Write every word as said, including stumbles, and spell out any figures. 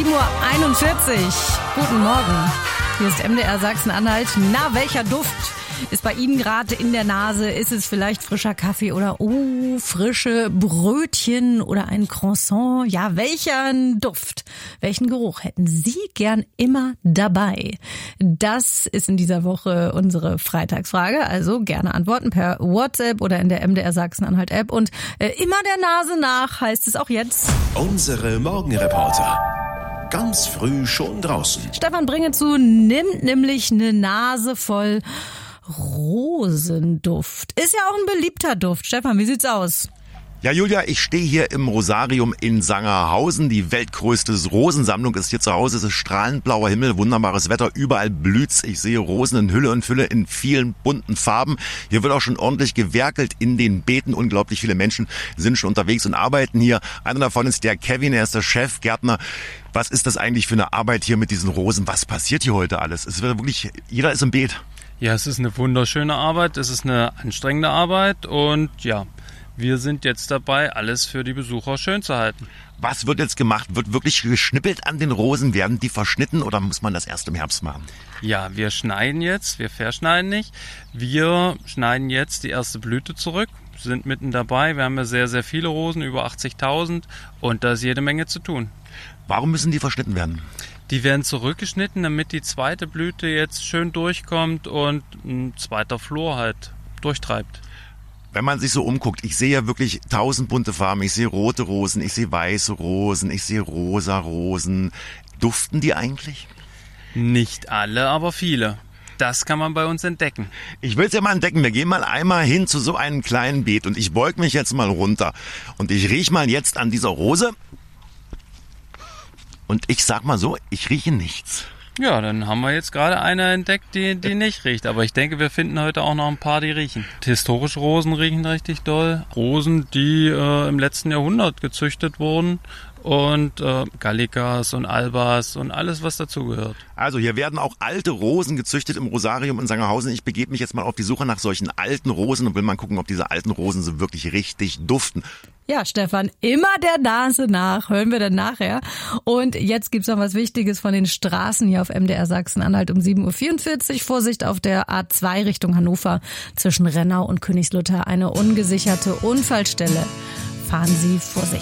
sieben Uhr einundvierzig. Guten Morgen. Hier ist M D R Sachsen-Anhalt. Na, welcher Duft ist bei Ihnen gerade in der Nase? Ist es vielleicht frischer Kaffee oder oh, frische Brötchen oder ein Croissant? Ja, welchen Duft, welchen Geruch hätten Sie gern immer dabei? Das ist in dieser Woche unsere Freitagsfrage. Also gerne antworten per WhatsApp oder in der M D R Sachsen-Anhalt App. Und äh, immer der Nase nach heißt es auch jetzt. Unsere Morgenreporter. Ganz früh schon draußen. Stefan Bringezu nimmt nämlich eine Nase voll Rosenduft. Ist ja auch ein beliebter Duft. Stefan, wie sieht's aus? Ja, Julia, ich stehe hier im Rosarium in Sangerhausen. Die weltgrößte Rosensammlung ist hier zu Hause. Es ist strahlend blauer Himmel, wunderbares Wetter, überall blüht's. Ich sehe Rosen in Hülle und Fülle in vielen bunten Farben. Hier wird auch schon ordentlich gewerkelt in den Beeten. Unglaublich viele Menschen sind schon unterwegs und arbeiten hier. Einer davon ist der Kevin, er ist der Chefgärtner. Was ist das eigentlich für eine Arbeit hier mit diesen Rosen? Was passiert hier heute alles? Es wird wirklich, jeder ist im Beet. Ja, es ist eine wunderschöne Arbeit, es ist eine anstrengende Arbeit und ja, wir sind jetzt dabei, alles für die Besucher schön zu halten. Was wird jetzt gemacht? Wird wirklich geschnippelt an den Rosen? Werden die verschnitten oder muss man das erst im Herbst machen? Ja, wir schneiden jetzt, wir verschneiden nicht. Wir schneiden jetzt die erste Blüte zurück, sind mitten dabei. Wir haben ja sehr, sehr viele Rosen, über achtzigtausend und da ist jede Menge zu tun. Warum müssen die verschnitten werden? Die werden zurückgeschnitten, damit die zweite Blüte jetzt schön durchkommt und ein zweiter Flor halt durchtreibt. Wenn man sich so umguckt, ich sehe ja wirklich tausend bunte Farben. Ich sehe rote Rosen, ich sehe weiße Rosen, ich sehe rosa Rosen. Duften die eigentlich? Nicht alle, aber viele. Das kann man bei uns entdecken. Ich will es ja mal entdecken. Wir gehen mal einmal hin zu so einem kleinen Beet und ich beug mich jetzt mal runter. Und ich riech mal jetzt an dieser Rose. Und ich sag mal so, ich rieche nichts. Ja, dann haben wir jetzt gerade eine entdeckt, die, die nicht riecht. Aber ich denke, wir finden heute auch noch ein paar, die riechen. Historische Rosen riechen richtig doll. Rosen, die äh, im letzten Jahrhundert gezüchtet wurden. Und äh, Gallicas und Albas und alles, was dazugehört. Also hier werden auch alte Rosen gezüchtet im Rosarium in Sangerhausen. Ich begebe mich jetzt mal auf die Suche nach solchen alten Rosen und will mal gucken, ob diese alten Rosen so wirklich richtig duften. Ja, Stefan, immer der Nase nach, hören wir dann nachher. Und jetzt gibt's noch was Wichtiges von den Straßen hier auf M D R Sachsen-Anhalt um sieben Uhr vierundvierzig. Vorsicht auf der A zwei Richtung Hannover zwischen Rennau und Königslutter. Eine ungesicherte Unfallstelle. Fahren Sie vorsichtig.